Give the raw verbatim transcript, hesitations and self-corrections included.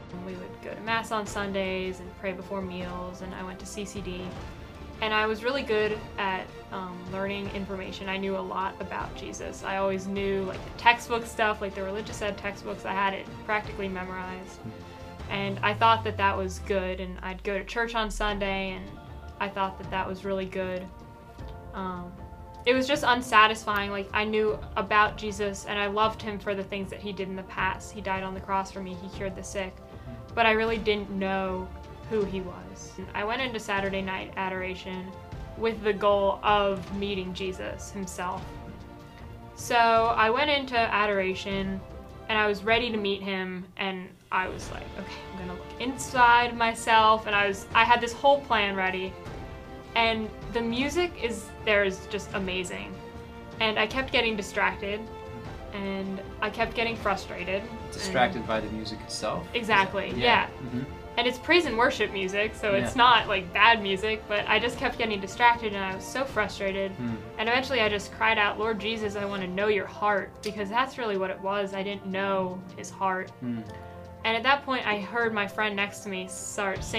We would go to Mass on Sundays and pray before meals, and I went to C C D. And I was really good at um, learning information. I knew a lot about Jesus. I always knew like the textbook stuff, like the religious ed textbooks. I had it practically memorized. And I thought that that was good, and I'd go to church on Sunday, and I thought that that was really good. Um, it was just unsatisfying. Like, I knew about Jesus, and I loved him for the things that he did in the past. He died on the cross for me. He cured the sick. But I really didn't know who he was. I went into Saturday night adoration with the goal of meeting Jesus himself. So I went into adoration and I was ready to meet him, and I was like, okay, I'm gonna look inside myself, and I was I had this whole plan ready. And the music is there is just amazing. And I kept getting distracted, and I kept getting frustrated. Distracted by the music itself? Exactly, yeah. yeah. Mm-hmm. And it's praise and worship music, so Yeah. it's not like bad music, but I just kept getting distracted, and I was so frustrated. Mm. And eventually I just cried out, Lord Jesus, I want to know your heart, because that's really what it was. I didn't know his heart. Mm. And at that point I heard my friend next to me start singing